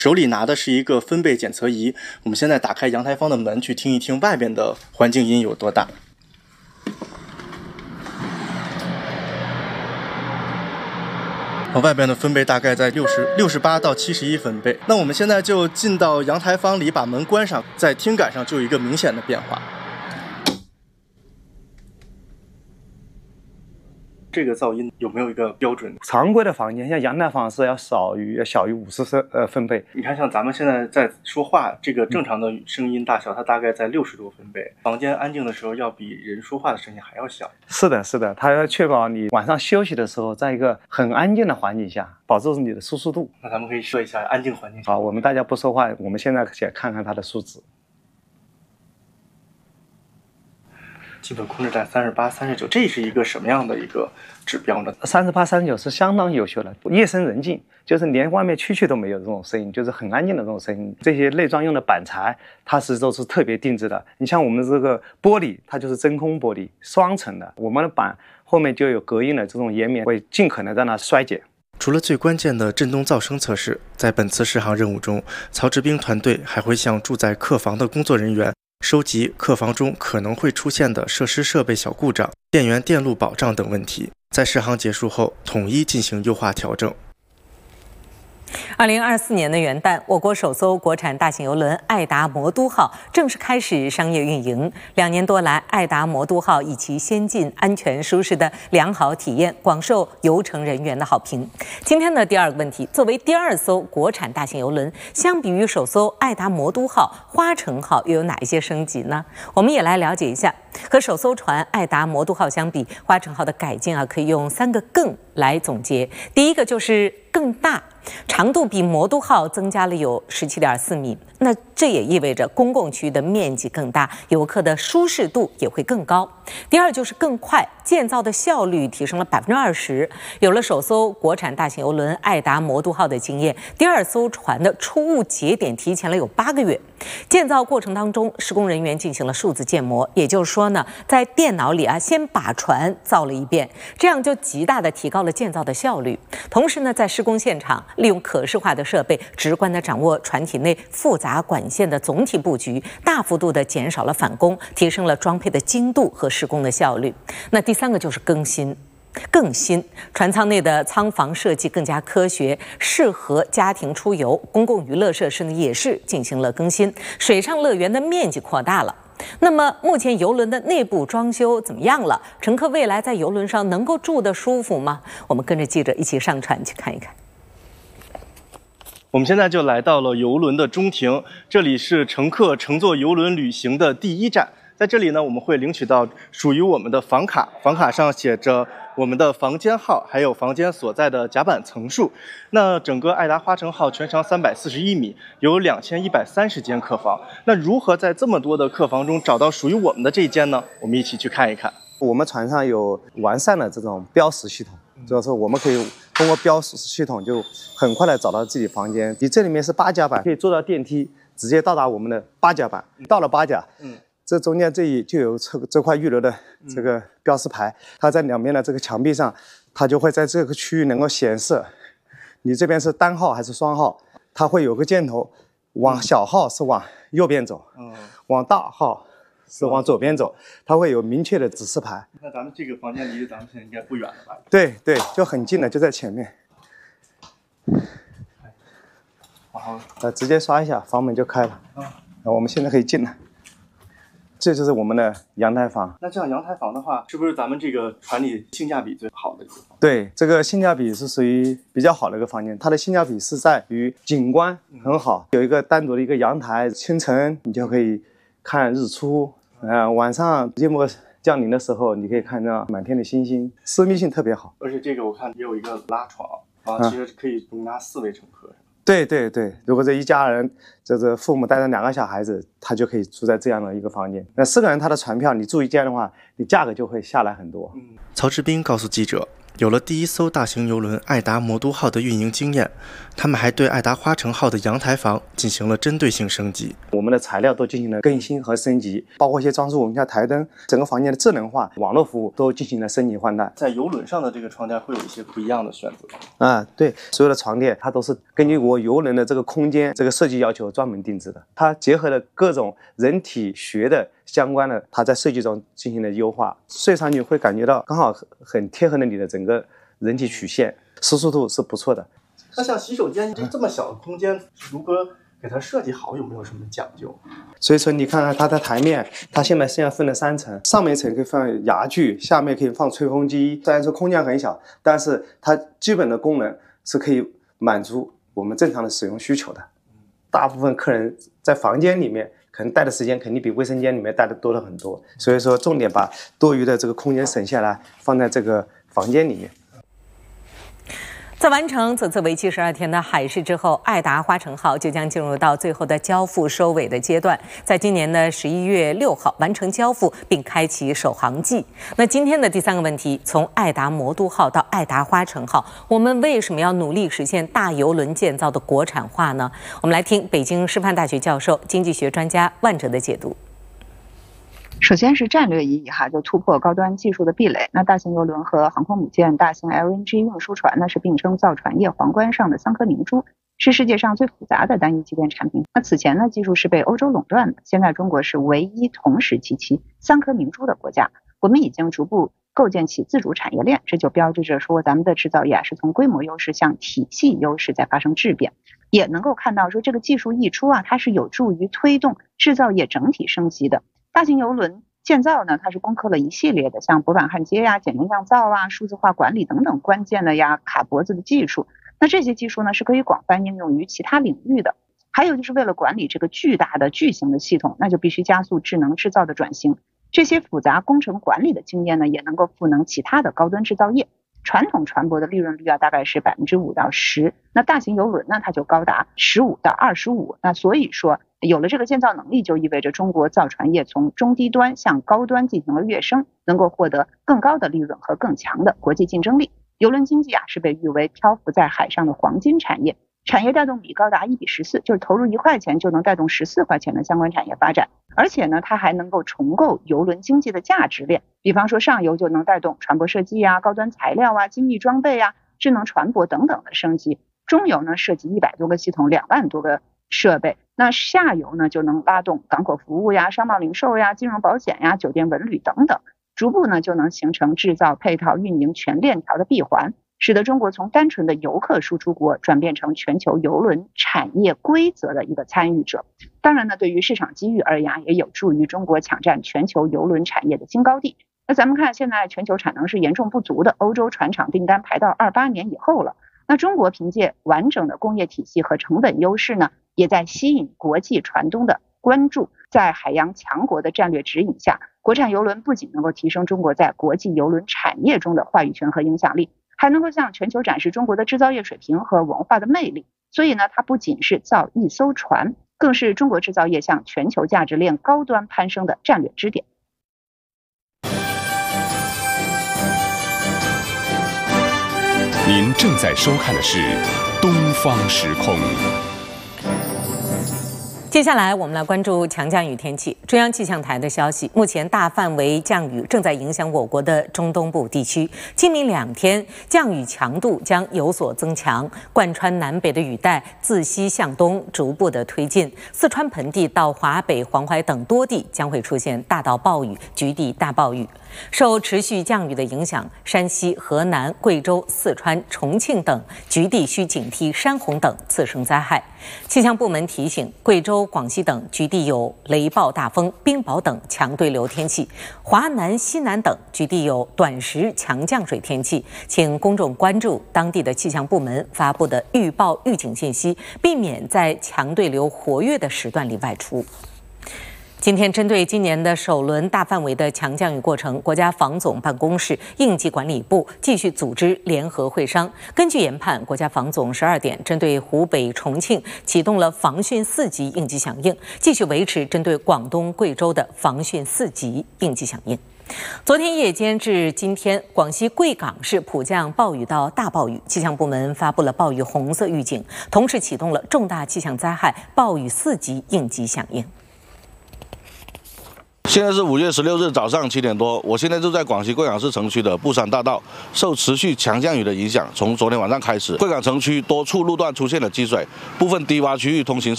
手里拿的是一个分贝检测仪。我们现在打开阳台房的门，去听一听外边的环境音有多大。外边的分贝大概在68到71分贝。那我们现在就进到阳台房里，把门关上，在听感上就有一个明显的变化。这个噪音有没有一个标准？ 常规的房间，像阳台房是要小于50分贝。 你看，像咱们现在在说话，这个正常的声音大小，它大概在60多分贝。房间安静的时候，要比人说话的声音还要小。 是的，是的，它要确保你晚上休息的时候，在一个很安静的环境下，保持你的舒适度。 那咱们可以说一下安静环境。 好，我们大家不说话，我们现在先看看它的数值。 基本控制在38、39，这是一个什么样的一个指标呢 ？38、39是相当优秀的，夜深人静，就是连外面蛐蛐都没有这种声音，就是很安静的这种声音。这些内装用的板材，它都是特别定制的。你像我们这个玻璃，它就是真空玻璃，双层的，我们的板后面就有隔音的这种岩棉，会尽可能让它衰减。 除了最关键的震动噪声测试，在本次试航任务中，曹志兵团队还会向住在客房的工作人员收集客房中可能会出现的设施设备小故障、电源电路保障等问题，在试航结束后统一进行优化调整。 2024年的元旦，我国首艘国产大型邮轮爱达魔都号正式开始商业运营。2年多来，爱达魔都号以其先进、安全、舒适的良好体验，广受游程人员的好评。今天的第二个问题，作为第2艘国产大型邮轮，相比于首艘爱达魔都号、花城号又有哪一些升级呢？我们也来了解一下。和首艘船爱达魔都号相比，花城号的改进可以用3个更来总结。第一个就是更大，长度比魔都号增加了有17.4米，那这也意味着公共区域的面积更大，游客的舒适度也会更高。第二就是更快，建造的效率提升了20%。有了首艘国产大型邮轮爱达魔都号的经验，第2艘船的出坞节点提前了有8个月。建造过程当中，施工人员进行了数字建模，也就是说呢，在电脑里先把船造了一遍，这样就极大的提高了建造的效率。同时呢，在施工现场利用可视化的设备，直观的掌握船体内复杂管线的总体布局，大幅度的减少了返工，提升了装配的精度和施工的效率。那第3个就是更新，船舱内的舱房设计更加科学，适合家庭出游。公共娱乐设施呢也是进行了更新，水上乐园的面积扩大了。那么目前邮轮的内部装修怎么样了？乘客未来在邮轮上能够住得舒服吗？我们跟着记者一起上船去看一看。 我们现在就来到了邮轮的中庭，这里是乘客乘坐邮轮旅行的第1站。在这里呢，我们会领取到属于我们的房卡，房卡上写着我们的房间号，还有房间所在的甲板层数。那整个爱达花城号全长341米，有2130间客房。那如何在这么多的客房中找到属于我们的这一间呢？我们一起去看一看。 我们船上有完善的这种标识系统，就是说我们可以通过标识系统就很快的找到自己房间。你这里面是8甲板，可以坐到电梯直接到达我们的8甲板。到了8甲，这中间就有这块预留的这个标识牌，它在两边的这个墙壁上，它就会在这个区域能够显示你这边是单号还是双号，它会有个箭头，往小号是往右边走，往大号是往左边走，它会有明确的指示牌。 那咱们这个房间离咱们现在应该不远了吧？ 对，就很近的，就在前面。直接刷一下，房门就开了。我们现在可以进来。这就是我们的阳台房。 那这样阳台房的话，是不是咱们这个船里性价比最好的一个房间？ 对，这个性价比是属于比较好的一个房间。它的性价比是在于景观很好，有一个单独的一个阳台，清晨你就可以看日出，晚上夜幕降临的时候，你可以看到满天的星星，私密性特别好。 而且这个我看也有一个拉床其实可以容纳4位乘客。 对，如果这一家人，就是父母带着2个小孩子，他就可以住在这样的一个房间。那4个人他的船票，你住一间的话，你价格就会下来很多。 曹志斌告诉记者， 有了第一艘大型邮轮爱达魔都号的运营经验，他们还对爱达花城号的阳台房进行了针对性升级。 我们的材料都进行了更新和升级，包括一些装饰，我们像台灯，整个房间的智能化、网络服务都进行了升级换代。 在邮轮上的这个床垫会有一些不一样的选择啊，对，所有的床垫它都是根据我邮轮的这个空间、这个设计要求专门定制的。它结合了各种人体学的相关的，它在设计中进行了优化，睡上去会感觉到刚好很贴合了你的整个人体曲线，舒适度是不错的。 那像洗手间这么小的空间，如何给它设计好，有没有什么讲究？ 所以说你看看它的台面，它现在分了3层，上面一层可以放牙具，下面可以放吹风机。虽然说空间很小，但是它基本的功能是可以满足我们正常的使用需求的。大部分客人在房间里面可能待的时间肯定比卫生间里面待的多了很多，所以说重点把多余的这个空间省下来，放在这个房间里面。 在完成此次为期12天的海试之后，爱达花城号就将进入到最后的交付收尾的阶段，在今年的11月6号完成交付，并开启首航季。那今天的第3个问题，从爱达魔都号到爱达花城号，我们为什么要努力实现大邮轮建造的国产化呢？我们来听北京师范大学教授、经济学专家万哲的解读。 首先是战略意义就突破高端技术的壁垒。那大型邮轮和航空母舰、大型 LNG 运输船呢，是并称造船业皇冠上的3颗明珠，是世界上最复杂的单一机电产品。那此前呢，技术是被欧洲垄断的，现在中国是唯一同时集齐3颗明珠的国家。我们已经逐步构建起自主产业链，这就标志着说咱们的制造业是从规模优势向体系优势在发生质变。也能够看到说这个技术溢出它是有助于推动制造业整体升级的。大型邮轮建造呢，它是攻克了一系列的像薄板焊接减零降噪数字化管理等等关键的卡脖子的技术。那这些技术呢是可以广泛应用于其他领域的。还有就是为了管理这个巨大的巨型的系统，那就必须加速智能制造的转型。这些复杂工程管理的经验呢，也能够赋能其他的高端制造业。传统船舶的利润率大概是5%到10%，那大型邮轮呢，它就高达15%到25%。那所以说，有了这个建造能力，就意味着中国造船业从中低端向高端进行了跃升，能够获得更高的利润和更强的国际竞争力。邮轮经济是被誉为漂浮在海上的黄金产业，产业带动比高达1:14，就是投入1块钱就能带动14块钱的相关产业发展。而且呢，它还能够重构邮轮经济的价值链，比方说上游就能带动船舶设计高端材料精密装备智能船舶等等的升级，中游呢涉及100多个系统，2万多个设备，那下游呢就能拉动港口服务商贸零售金融保险酒店文旅等等，逐步呢就能形成制造配套运营全链条的闭环，使得中国从单纯的游客输出国转变成全球邮轮产业规则的一个参与者。当然呢，对于市场机遇而言，也有助于中国抢占全球邮轮产业的新高地。那咱们看现在全球产能是严重不足的，欧洲船厂订单排到28年以后了。那中国凭借完整的工业体系和成本优势呢，也在吸引国际船东的关注。在海洋强国的战略指引下，国产邮轮不仅能够提升中国在国际邮轮产业中的话语权和影响力，还能够向全球展示中国的制造业水平和文化的魅力。所以呢，它不仅是造一艘船，更是中国制造业向全球价值链高端攀升的战略支点。 您正在收看的是《东方时空》。 接下来我们来关注强降雨天气。中央气象台的消息，目前大范围降雨正在影响我国的中东部地区。今明2天降雨强度将有所增强，贯穿南北的雨带自西向东逐步的推进，四川盆地到华北、黄淮等多地将会出现大到暴雨、局地大暴雨。受持续降雨的影响，山西、河南、贵州、四川、重庆等局地需警惕山洪等次生灾害。气象部门提醒，贵州、广西等局地有雷暴大风、冰雹等强对流天气，华南、西南等局地有短时强降水天气，请公众关注当地的气象部门发布的预报预警信息，避免在强对流活跃的时段里外出。今天针对今年的首轮大范围的强降雨过程，国家防总办公室、应急管理部继续组织联合会商。根据研判，国家防总12点针对湖北、重庆启动了防汛4级应急响应，继续维持针对广东、贵州的防汛4级应急响应。 昨天夜间至今天，广西贵港市普降暴雨到大暴雨，气象部门发布了暴雨红色预警，同时启动了重大气象灾害暴雨4级应急响应。 现在是5月16日早上7点多，我现在就在广西贵港市城区的布山大道，受持续强降雨的影响，从昨天晚上开始，贵港城区多处路段出现了积水，部分低洼区域通行